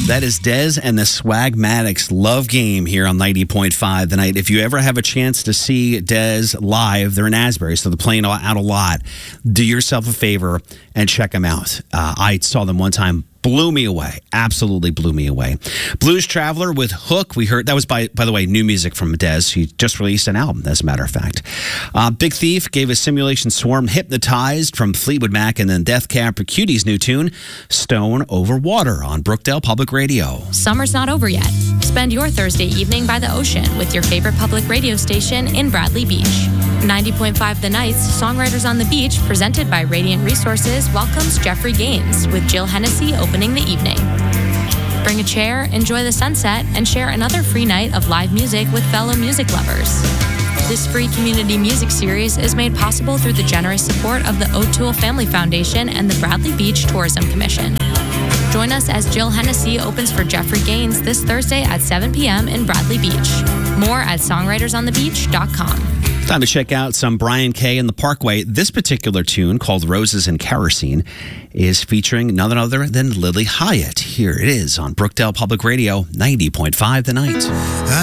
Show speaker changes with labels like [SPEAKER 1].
[SPEAKER 1] That is Dez and the Swagmatics Love Game here on 90.5 tonight. If you ever have a chance to see Dez live, they're in Asbury, so they're playing out a lot. Do yourself a favor and check them out. I saw them one time. Blew me away. Absolutely blew me away. Blues Traveler with Hook. We heard that was, by the way, new music from Dez. He just released an album, as a matter of fact. Big Thief gave us Simulation Swarm, Hypnotized from Fleetwood Mac, and then Death Cab for Cutie's new tune, Stone Over Water on Brookdale Public Radio.
[SPEAKER 2] Summer's not over yet. Spend your Thursday evening by the ocean with your favorite public radio station in Bradley Beach. 90.5 The Nights, Songwriters on the Beach, presented by Radiant Resources, welcomes Jeffrey Gaines with Jill Hennessy opening the evening. Bring a chair, enjoy the sunset, and share another free night of live music with fellow music lovers. This free community music series is made possible through the generous support of the O'Toole Family Foundation and the Bradley Beach Tourism Commission. Join us as Jill Hennessy opens for Jeffrey Gaines this Thursday at 7 p.m. in Bradley Beach. More at songwritersonthebeach.com.
[SPEAKER 1] Time to check out some Brian Kay and the Parkway. This particular tune, called Roses and Kerosene, is featuring none other than Lily Hyatt. Here it is on Brookdale Public Radio, 90.5 The Night.